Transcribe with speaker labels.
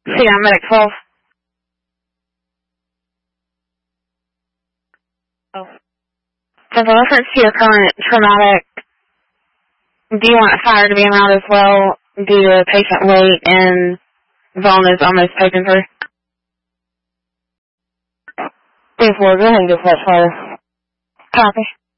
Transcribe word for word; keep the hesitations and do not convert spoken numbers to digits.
Speaker 1: Yeah, medic twelve. Oh. So the reference to your current traumatic, do you want fire to be around as well due to patient weight and zone is almost taken through?
Speaker 2: Three four, go ahead and dispatch fire.
Speaker 1: Copy.